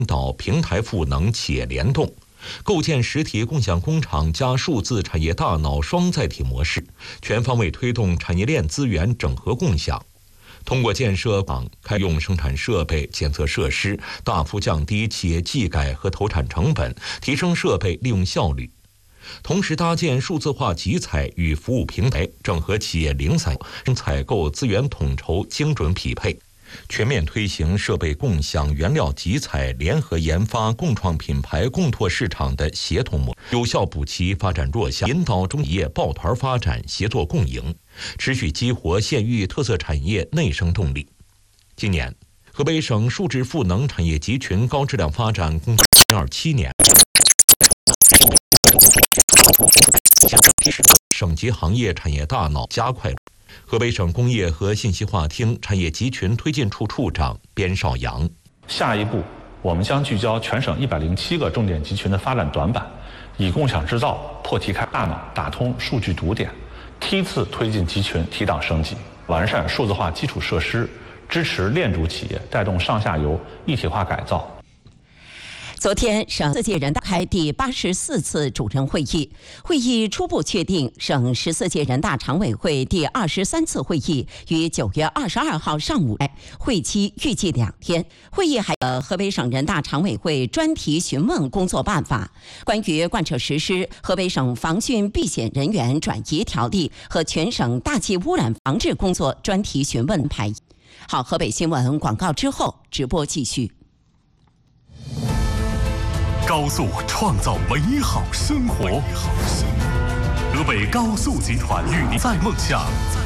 导平台赋能企业联动，构建实体共享工厂加数字产业大脑双载体模式，全方位推动产业链资源整合共享。通过建设厂开用生产设备、检测设施，大幅降低企业技改和投产成本，提升设备利用效率。同时搭建数字化集采与服务平台，整合企业零散采购资源统筹精准匹配，全面推行设备共享、原料集采、联合研发、共创品牌、共拓市场的协同模式，有效补齐发展弱项，引导中企业抱团发展、协作共赢，持续激活县域特色产业内生动力。今年，河北省数字赋能产业集群高质量发展工作2027年。省级行业产业大脑加快。河北省工业和信息化厅产业集群推进处处长边少阳： 下一步，我们将聚焦全省107个重点集群的发展短板，以共享制造破题开大脑，打通数据堵点，梯次推进集群提档升级，完善数字化基础设施，支持链主企业带动上下游一体化改造。 昨天，省14届人大开第84次主任会议，会议初步确定省14届人大常委会第23次会议于9月22号上午开，会期预计2天。会议还河北省人大常委会专题询问工作办法，关于贯彻实施河北省防汛避险人员转移条例和全省大气污染防治工作专题询问排。好，河北新闻广告之后直播继续。 高速创造美好生活，河北高速集团与你在梦想